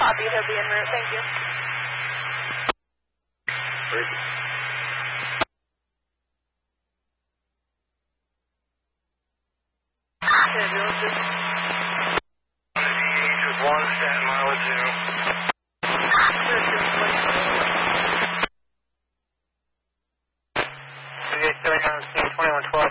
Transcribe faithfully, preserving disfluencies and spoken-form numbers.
Copy, he'll be en route. Thank you. Great. One Staten Mileage zero. twenty-one twelve.